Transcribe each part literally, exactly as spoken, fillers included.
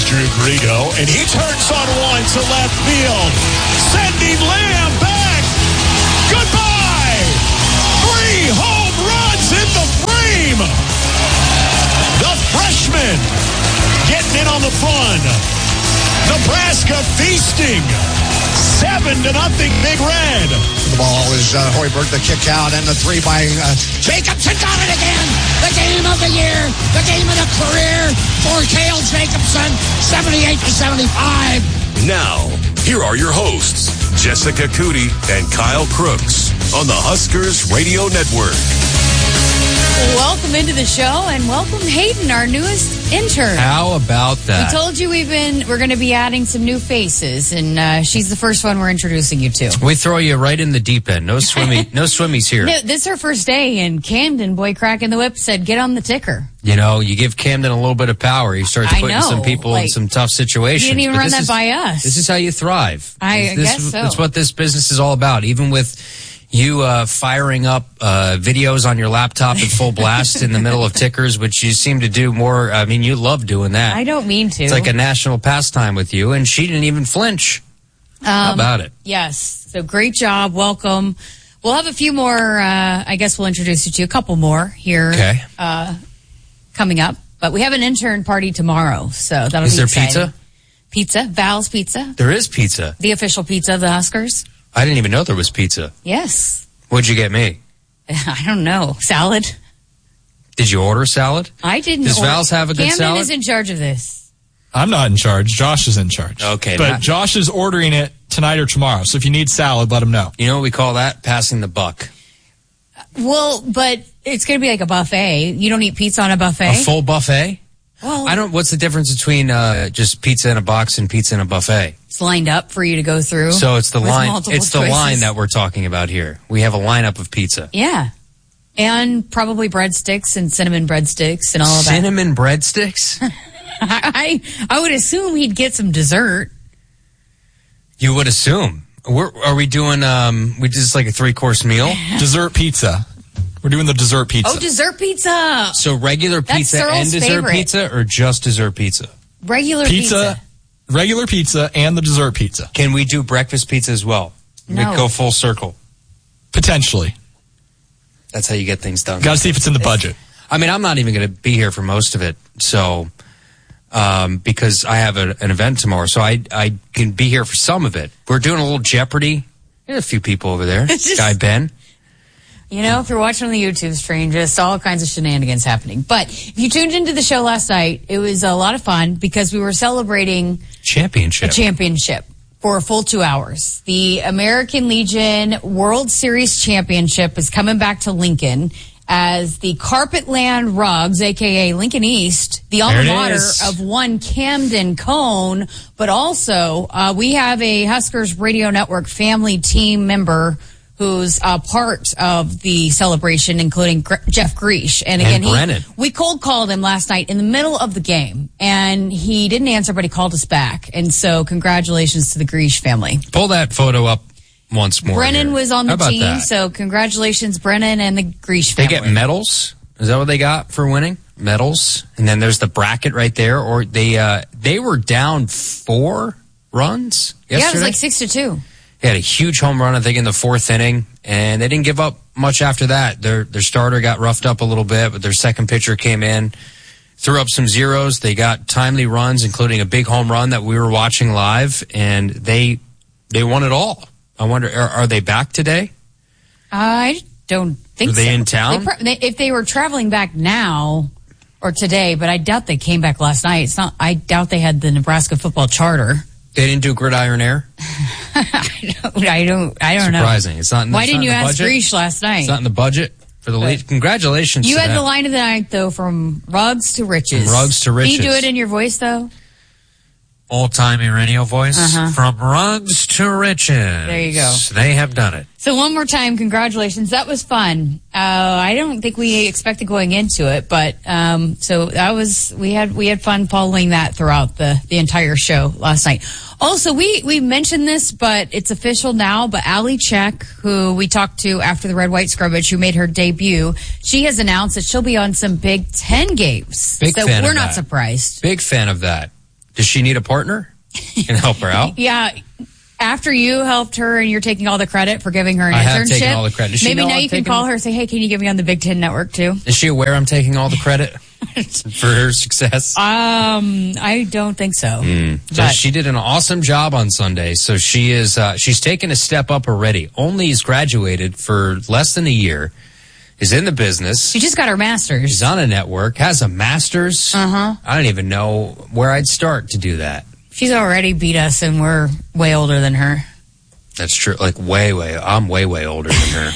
Drew Grego, and he turns on one to left field. Sending Lamb back. Goodbye. Three home runs in the frame. The freshman getting in on the fun. Nebraska feasting. Seven to nothing, Big Red. The ball is uh, Hoiberg, the kick out, and the three by uh, Jacobson. Got it again. The game of the year. The game of the career for Cale Jacobson. seventy-eight to seventy-five. Now, here are your hosts, Jessica Cootie and Kyle Crooks on the Huskers Radio Network. Welcome into the show, and welcome Hayden, our newest intern. How about that? We told you we've been we're going to be adding some new faces, and uh, she's the first one we're introducing you to. We throw you right in the deep end. No swimmy, no swimmies here. No, this is her first day, and Camden, boy cracking the whip, said, "Get on the ticker." You know, you give Camden a little bit of power, he starts I putting know, some people like, in some tough situations. You didn't even But run that is, by us. This is how you thrive. I this, guess so. That's what this business is all about. Even with you uh, firing up uh, videos on your laptop at full blast in the middle of tickers, which you seem to do more. I mean, you love doing that. I don't mean to. It's like a national pastime with you, and she didn't even flinch. Um, How about it? Yes. So great job. Welcome. We'll have a few more. Uh, I guess we'll introduce you to a couple more here okay. uh, coming up. But we have an intern party tomorrow, so that'll is be there exciting. pizza? Pizza. Val's Pizza. There is pizza. The official pizza of the Huskers. I didn't even know there was pizza. Yes. What'd you get me? I don't know. Salad. Did you order salad? I didn't. Does order. Val's have a good Camden salad? is in charge of this. I'm not in charge. Josh is in charge. Okay. But Matt. Josh is ordering it tonight or tomorrow. So if you need salad, let him know. You know what we call that? Passing the buck. Well, but it's going to be like a buffet. You don't eat pizza on a buffet? A full buffet? Well, I don't. What's the difference between uh, just pizza in a box and pizza in a buffet? It's lined up for you to go through. So it's the with line. multiple It's the choices. line that we're talking about here. We have a lineup of pizza. Yeah, and probably breadsticks and cinnamon breadsticks and all of that. Cinnamon breadsticks? I I would assume he'd get some dessert. You would assume. We're, are we doing? Um, we just like a three course meal. Dessert pizza. We're doing the dessert pizza. Oh, dessert pizza. So regular That's pizza Searle's and dessert favorite. pizza, or just dessert pizza? Regular pizza, pizza. regular pizza, and the dessert pizza. Can we do breakfast pizza as well? No. We go full circle. Potentially. That's how you get things done. Got to see if it's in the budget. I mean, I'm not even going to be here for most of it, so um, because I have a, an event tomorrow, so I I can be here for some of it. We're doing a little Jeopardy. There's a few people over there. Just- Guy Ben. You know, if you're watching on the YouTube stream, just all kinds of shenanigans happening. But if you tuned into the show last night, it was a lot of fun because we were celebrating Championship. a championship for a full two hours. The American Legion World Series Championship is coming back to Lincoln as the Carpetland Rugs, a k a. Lincoln East, the alma There it mater is. of one Camden Cone, but also uh, we have a Huskers Radio Network family team member who's a part of the celebration, including Gr- Jeff Greesh. And again, And Brennan. he, we cold called him last night in the middle of the game, and he didn't answer, but he called us back. And so congratulations to the Greesh family. Pull that photo up once more. Brennan here. was on How the about team, that? so congratulations, Brennan and the Greesh They family. get medals. Is that what they got for winning? Medals. And then there's the bracket right there. Or they uh, they were down four runs yesterday. Yeah, it was like six to two. They had a huge home run, I think, in the fourth inning, and they didn't give up much after that. Their their starter got roughed up a little bit, but their second pitcher came in, threw up some zeros. They got timely runs, including a big home run that we were watching live, and they they won it all. I wonder, are, are they back today? I don't think Are they so. in town? They pro- they, if they were traveling back now or today, but I doubt they came back last night. It's not. I doubt they had the Nebraska football charter. They didn't do Gridiron Air? I don't. I don't, I don't know. Surprising. It's not in, Why it's didn't not you in the ask budget? Greesh last night? It's not in the budget for the lead. Congratulations You to had them. the line of the night, though, from rugs to riches. From rugs to riches. Can you do it in your voice, though? Old-timey radio voice. Uh-huh. From rugs to riches. There you go. They have done it. So one more time, congratulations. That was fun. Uh, I don't think we expected going into it, but um, so that was we had we had fun following that throughout the the entire show last night. Also, we we mentioned this, but it's official now. But Ali Check, who we talked to after the red white scrimmage, who made her debut, she has announced that she'll be on some Big Ten games. Big so fan we're of not that. surprised. Big fan of that. Does she need a partner? Can help her out? Yeah. After you helped her and you're taking all the credit for giving her an I internship. have taken all the credit. Does she maybe know now I'm you can taking- call her and say, hey, can you get me on the Big Ten Network too? Is she aware I'm taking all the credit for her success? Um, I don't think so. Mm. So But- she did an awesome job on Sunday. So she is uh, she's taken a step up already. Only has graduated for less than a year. Is in the business. She just got her master's. She's on a network. Has a master's. Uh-huh. I don't even know where I'd start to do that. She's already beat us and we're way older than her. That's true. Like way, way. I'm way, way older than her.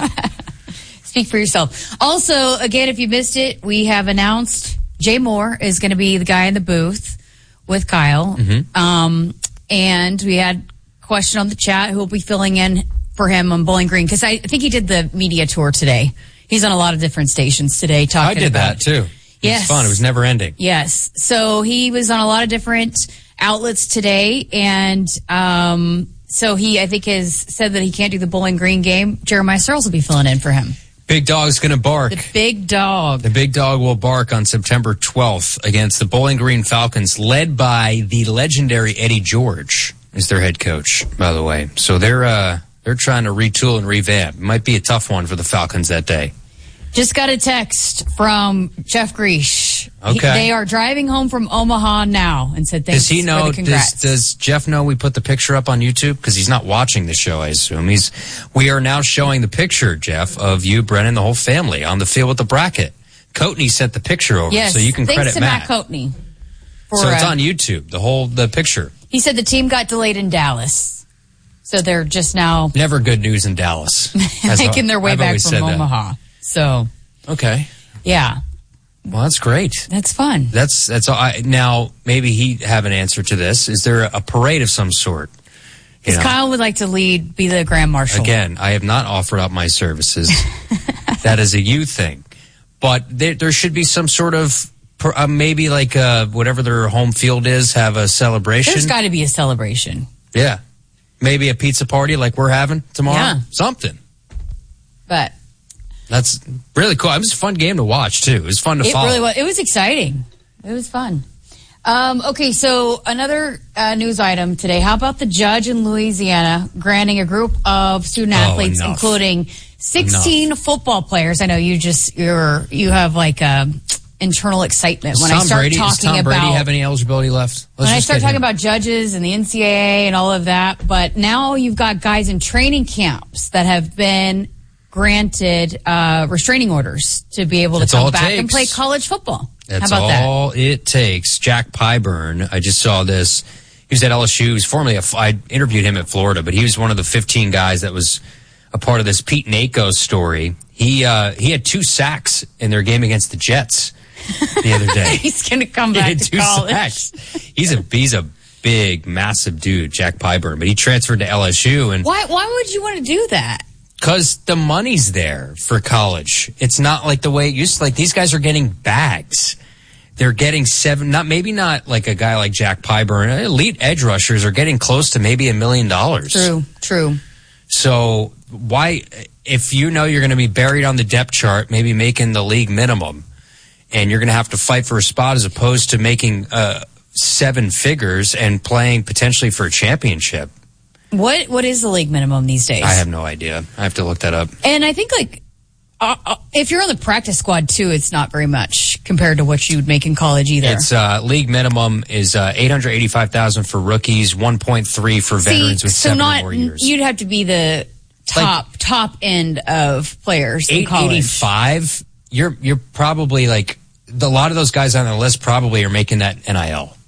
Speak for yourself. Also, again, if you missed it, we have announced Jay Moore is going to be the guy in the booth with Kyle. Mm-hmm. Um, and we had a question on the chat who will be filling in for him on Bowling Green because I think he did the media tour today. He's on a lot of different stations today talking I did about that too. It Yes. was fun. It was never ending. Yes. So he was on a lot of different outlets today. And um, so he, I think, has said that he can't do the Bowling Green game. Jeremiah Searles will be filling in for him. Big Dog's going to bark. The big dog. The Big Dog will bark on September twelfth against the Bowling Green Falcons, led by the legendary Eddie George is their head coach, by the way. So they're uh, they're trying to retool and revamp. It might be a tough one for the Falcons that day. Just got a text from Jeff Greesh. Okay. He- they are driving home from Omaha now and said thanks Does he know? for the Does, congrats. does Jeff know we put the picture up on YouTube? Because he's not watching the show, I assume. He's. We are now showing the picture, Jeff, of you, Brennan, the whole family on the field with the bracket. Coatney sent the picture over, yes. so you can thanks credit to Matt, Matt. Coatney. For, So it's uh, on YouTube, the whole the picture. He said the team got delayed in Dallas. So they're just now Never good news in Dallas. As making their way I've back always from said that. Omaha. So, Okay. yeah, Well, that's great. that's fun. That's that's all. I, now maybe he have an answer to this. Is there a, a parade of some sort? You Because know? Kyle would like to lead, be the Grand Marshal. Again, I have not offered up my services. That is a you thing, but there, there should be some sort of per- uh, maybe like uh, whatever their home field is, have a celebration. There's got to be a celebration. Yeah, maybe a pizza party like we're having tomorrow. Yeah. Something. But That's really cool. It was a fun game to watch too. It was fun to it follow. really was. It was exciting. It was fun. Um, okay, so another uh, news item today. How about the judge in Louisiana granting a group of student Oh, athletes, enough. including sixteen football players? I know you just you're you have like a internal excitement Does when Tom I start Brady, talking does Tom about Brady have any eligibility left? Let's when I just start get talking him. about judges and the N C double A and all of that. But now you've got guys in training camps that have been granted uh, restraining orders to be able to That's all come it back and takes. play college football. That's How about that? all it takes. Jack Pyburn, I just saw this. He was at L S U. He was formerly, a, I interviewed him at Florida, but he was one of the fifteen guys that was a part of this Pete Nako story. He uh, he had two sacks in their game against the Jets the other day. He's going to come He back had to two college. sacks. He's a he's a big, massive dude, Jack Pyburn, but he transferred to L S U and. Why? Why would you want to do that? Because the money's there for college. It's not like the way it used to. Like, these guys are getting bags. They're getting seven, not maybe not like a guy like Jack Pyburn. Elite edge rushers are getting close to maybe a million dollars. True. True. So why, if you know you're going to be buried on the depth chart, maybe making the league minimum, and you're going to have to fight for a spot as opposed to making uh, seven figures and playing potentially for a championship. What What is the league minimum these days? I have no idea. I have to look that up. And I think like uh, uh, if you're on the practice squad too, it's not very much compared to what you would make in college either. It's uh, league minimum is uh, eight hundred eighty-five thousand for rookies, one point three for veterans See, with so seven not or more years. you'd have to be the top top end of players in eight college. eighty-five. You're you're probably like the, a lot of those guys on the list probably are making that N I L.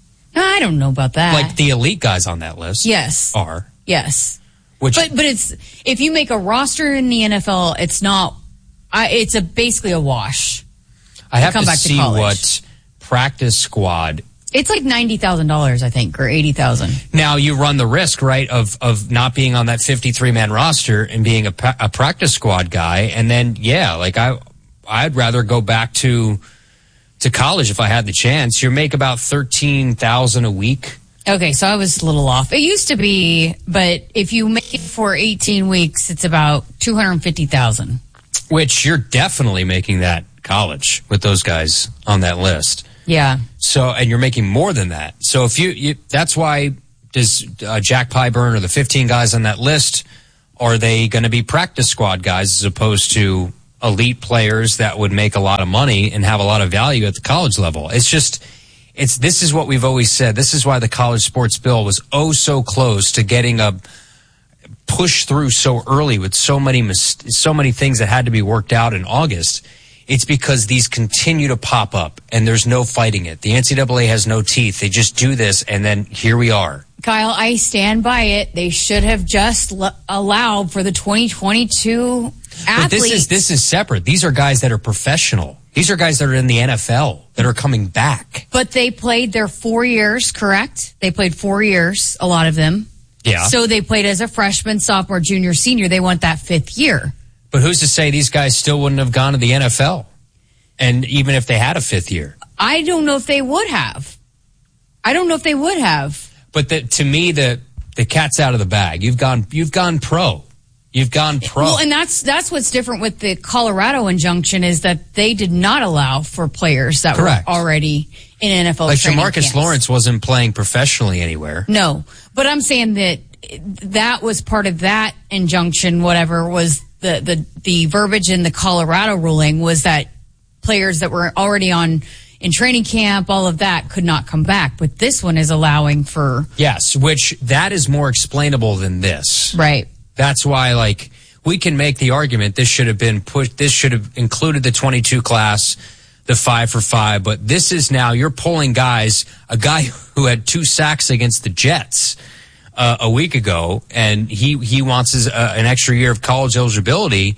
I don't know about that. Like the elite guys on that list, yes, are yes. which But but it's if you make a roster in the N F L, it's not. I, it's a basically a wash. I have come to back to see college. what practice squad. It's like ninety thousand dollars, I think, or eighty thousand. Now you run the risk, right, of of not being on that fifty-three man roster and being a, pa- a practice squad guy, and then yeah, like I, I'd rather go back to to college if I had the chance. You make about thirteen thousand a week. Okay, so I was a little off. It used to be, but if you make it for eighteen weeks, it's about two hundred fifty thousand. Which you're definitely making that college with those guys on that list. Yeah. So, and you're making more than that. So if you, you that's why does uh, Jack Pyburn or the fifteen guys on that list, are they going to be practice squad guys as opposed to elite players that would make a lot of money and have a lot of value at the college level? It's just, it's, this is what we've always said. This is why the college sports bill was oh so close to getting a push through so early with so many, mis- so many things that had to be worked out in August. It's because these continue to pop up and there's no fighting it. The N C double A has no teeth. They just do this and then here we are. Kyle, I stand by it. They should have just l- allowed for the twenty twenty-two athletes. But this is, this is separate. These are guys that are professional. These are guys that are in the N F L that are coming back. But they played their four years, correct? They played four years, a lot of them. Yeah. So they played as a freshman, sophomore, junior, senior. They want that fifth year. But who's to say these guys still wouldn't have gone to the N F L? And even if they had a fifth year? I don't know if they would have. I don't know if they would have. But the, to me, the the cat's out of the bag. You've gone you've gone pro. You've gone pro. Well, and that's that's what's different with the Colorado injunction is that they did not allow for players that Correct. were already in N F L like training Jamarcus camps. Lawrence wasn't playing professionally anywhere. No, but I'm saying that that was part of that injunction. Whatever was the the the verbiage in the Colorado ruling was that players that were already on in training camp, all of that could not come back. But this one is allowing for yes, which that is more explainable than this. Right. That's why, like, we can make the argument this should have been pushed. This should have included the twenty-two class, the five for five. But this is now you're pulling guys. A guy who had two sacks against the Jets uh, a week ago, and he he wants his, uh, an extra year of college eligibility,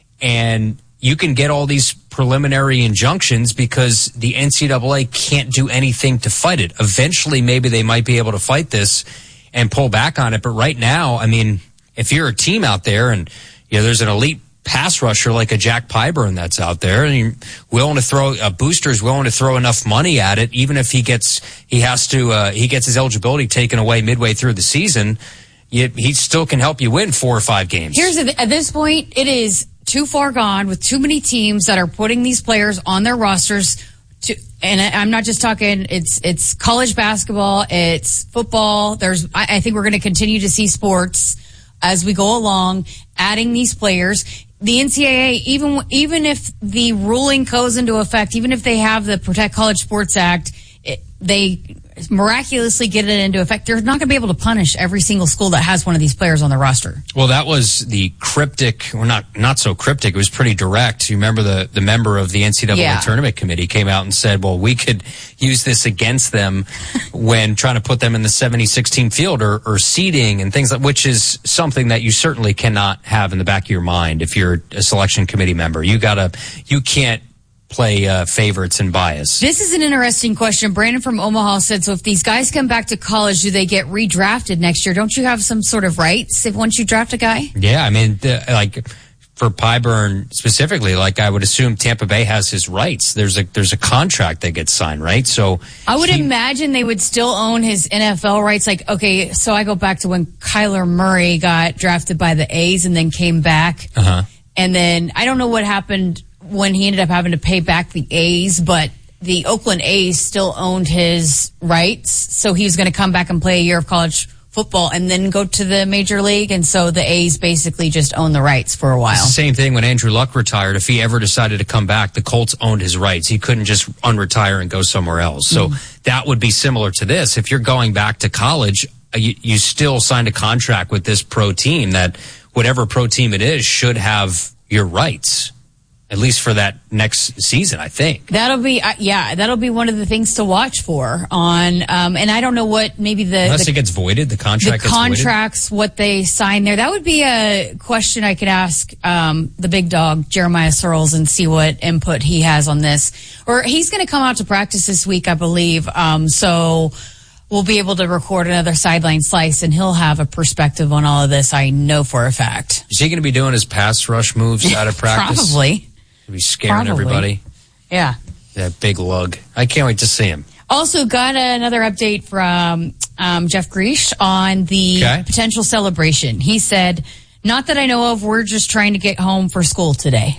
and you can get all these preliminary injunctions because the N C double A can't do anything to fight it. Eventually, maybe they might be able to fight this and pull back on it. But right now, I mean, if you're a team out there and you know there's an elite pass rusher like a Jack Pyburn that's out there, and you're willing to throw a booster's willing to throw enough money at it, even if he gets he has to uh, he gets his eligibility taken away midway through the season, you, he still can help you win four or five games. Here's the, at this point, it is too far gone with too many teams that are putting these players on their rosters. To, and I'm not just talking, it's it's college basketball, it's football. There's, I, I think we're going to continue to see sports as we go along, adding these players. The N C double A, even even if the ruling goes into effect, even if they have the Protect College Sports Act, it, they miraculously get it into effect, they're not going to be able to punish every single school that has one of these players on the roster. Well, that was the cryptic, or not not so cryptic, it was pretty direct. You remember the, the member of the N C double A yeah. tournament committee came out and said, well, we could use this against them when trying to put them in the seventy-six team field or, or seeding and things like, which is something that you certainly cannot have in the back of your mind if you're a selection committee member. You gotta, you can't play uh, favorites and bias. This is an interesting question. Brandon from Omaha said, so if these guys come back to college, do they get redrafted next year? Don't you have some sort of rights if once you draft a guy? Yeah, I mean, the, like for Pyburn specifically, like I would assume Tampa Bay has his rights. There's a there's a contract that gets signed, right? So I would he, imagine they would still own his N F L rights. Like, okay, so I go back to when Kyler Murray got drafted by the A's and then came back. Uh-huh. And then I don't know what happened when he ended up having to pay back the A's, but the Oakland A's still owned his rights. So he was going to come back and play a year of college football and then go to the major league. And so the A's basically just owned the rights for a while. Same thing when Andrew Luck retired. If he ever decided to come back, the Colts owned his rights. He couldn't just unretire and go somewhere else. So mm. that would be similar to this. If you're going back to college, you, you still signed a contract with this pro team that whatever pro team it is should have your rights. At least for that next season, I think. That'll be, uh, yeah, that'll be one of the things to watch for on, um, and I don't know what maybe the... Unless the, it gets voided, the contract the gets contracts, voided. What they sign there. That would be a question I could ask um, the big dog, Jeremiah Searles, and see what input he has on this. Or he's going to come out to practice this week, I believe, um, so... we'll be able to record another sideline slice, and he'll have a perspective on all of this, I know for a fact. Is he going to be doing his pass rush moves out of practice? Probably. He'll be scaring Probably. everybody. Yeah. That big lug. I can't wait to see him. Also got another update from um, Jeff Greash on the okay. potential celebration. He said, not that I know of, we're just trying to get home for school today.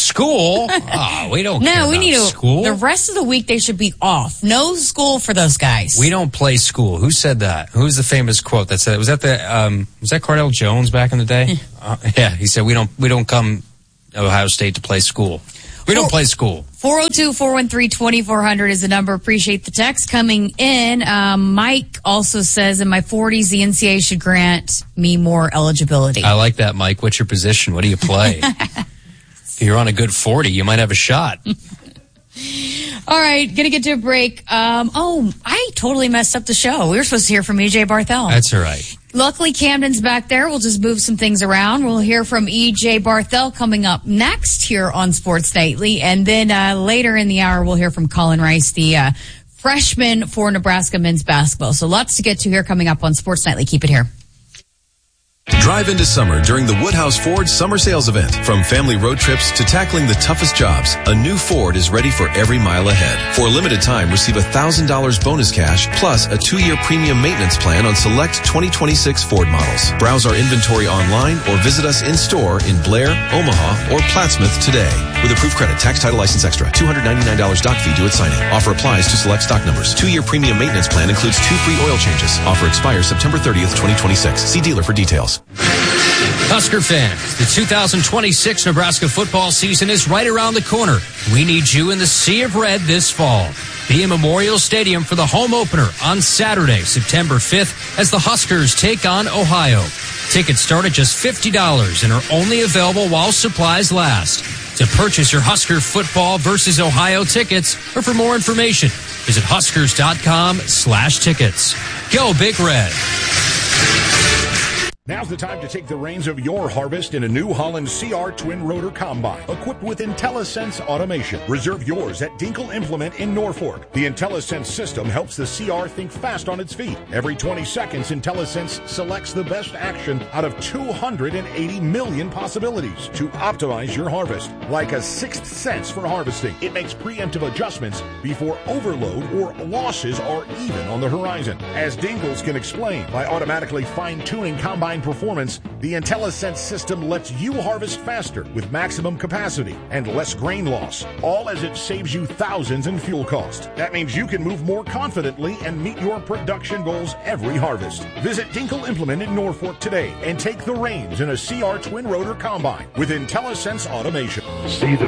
School? Oh, we don't No, care we about need to. school. The rest of the week, they should be off. No school for those guys. We don't play school. Who said that? Who's the famous quote that said? Was that the? Um, was that Cardell Jones back in the day? uh, yeah, he said we don't we don't come to Ohio State to play school. We don't play school. four oh two, four one three, two four zero zero is the number. Appreciate the text coming in. Um, Mike also says, in my forties, the N C A A should grant me more eligibility. I like that, Mike. What's your position? What do you play? If you're on a good forty, you might have a shot. All right, gonna get to a break. Um, oh, I totally messed up the show. We were supposed to hear from E J Barthel. That's all right. Luckily, Camden's back there. We'll just move some things around. We'll hear from E J Barthel coming up next here on Sports Nightly. And then uh, later in the hour, we'll hear from Colin Rice, the uh, freshman for Nebraska men's basketball. So lots to get to here coming up on Sports Nightly. Keep it here. Drive into summer during the Woodhouse Ford Summer Sales Event. From family road trips to tackling the toughest jobs, a new Ford is ready for every mile ahead. For a limited time, receive one thousand dollars bonus cash plus a two-year premium maintenance plan on select twenty twenty-six Ford models. Browse our inventory online or visit us in-store in Blair, Omaha, or Plattsmouth today. With approved credit, tax, title, license extra, two hundred ninety-nine dollars doc fee due at signing. Offer applies to select stock numbers. Two-year premium maintenance plan includes two free oil changes. Offer expires September thirtieth, twenty twenty-six. See dealer for details. Husker fans, the two thousand twenty-six Nebraska football season is right around the corner. We need you in the Sea of Red this fall. Be in Memorial Stadium for the home opener on Saturday, September fifth, as the Huskers take on Ohio. Tickets start at just fifty dollars and are only available while supplies last. To purchase your Husker football versus Ohio tickets, or for more information, visit huskers.com slash tickets. Go Big Red. Now's the time to take the reins of your harvest in a New Holland C R Twin Rotor Combine, equipped with IntelliSense automation. Reserve yours at Dinkle Implement in Norfolk. The IntelliSense system helps the C R think fast on its feet. Every twenty seconds, IntelliSense selects the best action out of two hundred eighty million possibilities to optimize your harvest. Like a sixth sense for harvesting, it makes preemptive adjustments before overload or losses are even on the horizon. As Dingles can explain, by automatically fine-tuning combine performance, the IntelliSense system lets you harvest faster with maximum capacity and less grain loss, all as it saves you thousands in fuel cost. That means you can move more confidently and meet your production goals every harvest. Visit Dinkle Implement in Norfolk today and take the reins in a C R Twin Rotor Combine with IntelliSense automation. See the